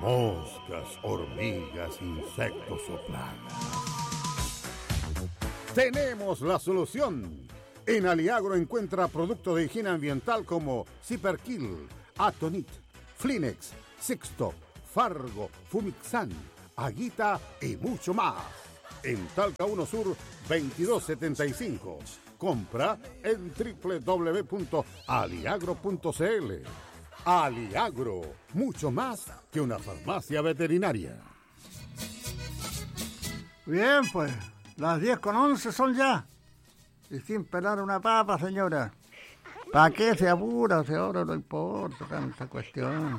moscas, hormigas, insectos o plagas. Tenemos la solución. En Aliagro encuentra productos de higiene ambiental como Zipperkill, Atonit, Flinex, Sixto, Fargo, Fumixan, Aguita y mucho más. En Talca 1 Sur 2275. Compra en www.aliagro.cl. Aliagro, mucho más que una farmacia veterinaria. Bien, pues, las 10:11 son ya. Y sin pelar una papa, señora. ¿Para qué se apura? Si ahora no importa tanta cuestión.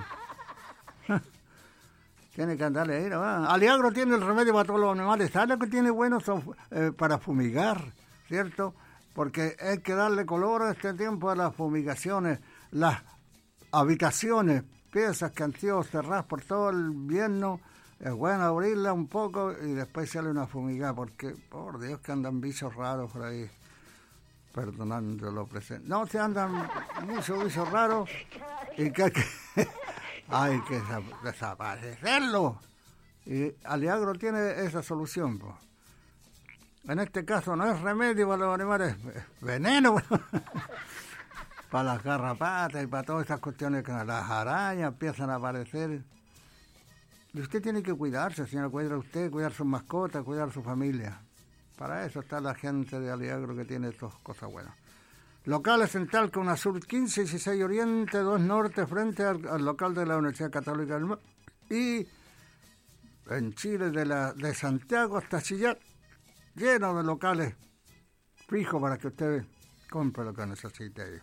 Tiene que andarle ahí, ¿no? Aliagro tiene el remedio para todos los animales. ¿Sabe lo que tiene bueno para fumigar? ¿Cierto? Porque hay que darle color a este tiempo a las fumigaciones. Las habitaciones, piezas que han sido cerradas por todo el invierno, es bueno abrirla un poco y después sale una fumigada, porque, por Dios, que andan bichos raros por ahí. Perdonando lo presente. No, se andan muchos bichos raros y que hay que desaparecerlo. Y Aliagro tiene esa solución, pues. En este caso no es remedio para los animales, es veneno para las garrapatas y para todas estas cuestiones que las arañas empiezan a aparecer. Y usted tiene que cuidarse, señora, cuidar usted, cuidar sus mascotas, cuidar su familia. Para eso está la gente de Aliagro que tiene estas cosas buenas. Locales en Talca, una Sur 15, 16 Oriente, 2 Norte, frente al local de la Universidad Católica del Mar. Y en Chile, de Santiago hasta Chillán, lleno de locales fijos para que usted compre lo que necesite ahí.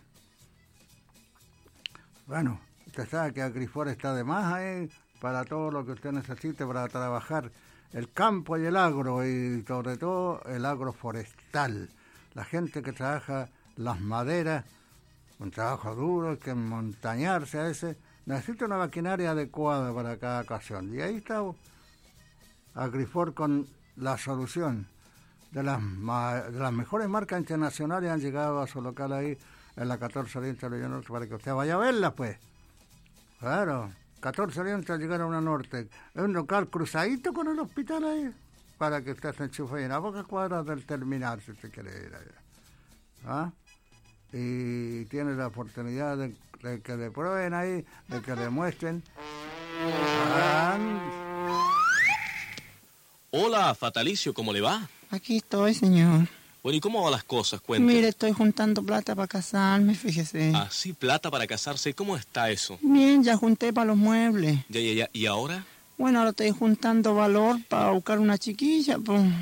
Bueno, usted sabe que Agrifor está de más ahí para todo lo que usted necesite para trabajar el campo y el agro, y sobre todo el agroforestal. La gente que trabaja las maderas, un trabajo duro, hay que montañarse a ese, necesita una maquinaria adecuada para cada ocasión. Y ahí está Agrifor con la solución. De las mejores marcas internacionales han llegado a su local ahí en la 14 Oriente de Norte para que usted vaya a verla, pues. Claro, 14 Oriente al llegar a una Norte. Es un local cruzadito con el hospital ahí para que usted se enchufe en a pocas cuadras del terminal si usted quiere ir allá. ¿Ah? Y tiene la oportunidad de que le prueben ahí, de que le muestren. Hola, Fatalicio, ¿cómo le va? Aquí estoy, señor. Bueno, ¿y cómo van las cosas? Cuente. Mire, estoy juntando plata para casarme, fíjese. Ah, sí, plata para casarse. ¿Cómo está eso? Bien, ya junté para los muebles. Ya. ¿Y ahora? Bueno, ahora estoy juntando valor para buscar una chiquilla, pues.